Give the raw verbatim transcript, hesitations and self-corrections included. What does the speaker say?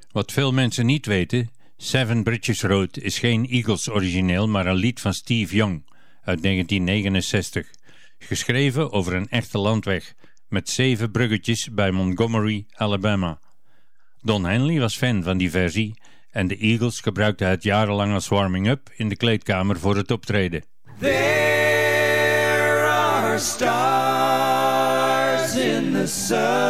Wat veel mensen niet weten, Seven Bridges Road is geen Eagles origineel, maar een lied van Steve Young uit negentien negenenzestig. Geschreven over een echte landweg met zeven bruggetjes bij Montgomery, Alabama. Don Henley was fan van die versie en de Eagles gebruikten het jarenlang als warming-up in de kleedkamer voor het optreden. There are stars in the sun.